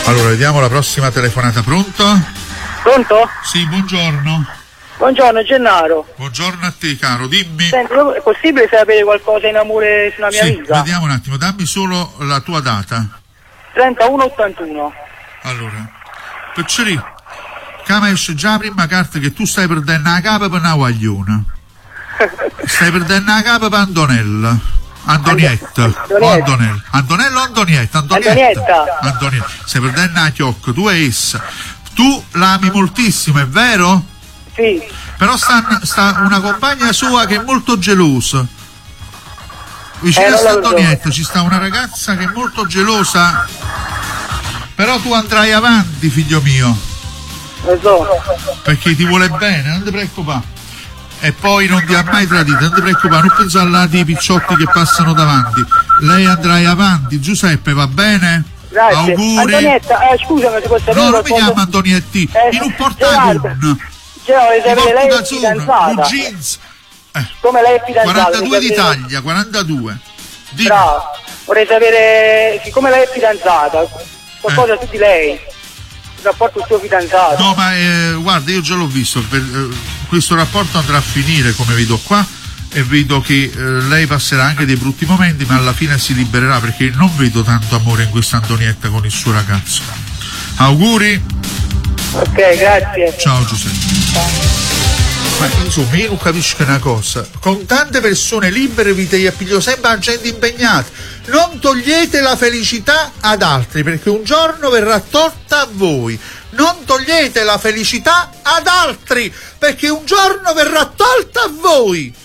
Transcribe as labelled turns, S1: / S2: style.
S1: Allora, vediamo la prossima telefonata. Pronto?
S2: Pronto?
S1: Sì, buongiorno.
S2: Buongiorno Gennaro.
S1: Buongiorno a te, caro, dimmi.
S2: Senti, è possibile sapere qualcosa in amore sulla mia vita?
S1: Vediamo un attimo, dammi solo la tua data.
S2: 3181.
S1: Allora, Picceri, come esce già la prima carta che tu stai perdendo la capa per una guagliona. Stai perdendo la capa per Antonella. Antonietta. O Antonella. Antonella o Antonietta? Antonietta. Stai perdendo la chiocca, tu e essa. Tu la ami moltissimo, è vero?
S2: Sì.
S1: Però sta una compagna sua che è molto gelosa. Vicino a Antonietta ci sta una ragazza che è molto gelosa. Però tu andrai avanti, figlio mio.
S2: Lo so.
S1: Perché ti vuole bene, non ti preoccupare. E poi non ti ha mai tradito, non ti preoccupare, non pensare alla dei picciotti che passano davanti. Lei andrai avanti, Giuseppe, va bene?
S2: Grazie.
S1: Auguri.
S2: Antonietta, scusami, ti posso sapere
S1: no, non mi chiama Antonietti, in un portagun.
S2: Lei è fidanzata.
S1: Jeans.
S2: Come lei è fidanzata?
S1: 42 d'Italia, 42. Dimmi.
S2: Bravo. Vorrei sapere, siccome lei è fidanzata, qualcosa su di lei, il rapporto del suo fidanzato.
S1: No, ma guarda, io già l'ho visto, questo rapporto andrà a finire, come vedo qua, e vedo che lei passerà anche dei brutti momenti, ma alla fine si libererà, perché non vedo tanto amore in questa Antonietta con il suo ragazzo. Auguri.
S2: Ok, grazie.
S1: Ciao Giuseppe. Ma insomma, io non capisco una cosa. Con tante persone libere vi te appiglio sempre a gente impegnata. Non togliete la felicità ad altri, perché un giorno verrà tolta a voi. Non togliete la felicità ad altri, perché un giorno verrà tolta a voi.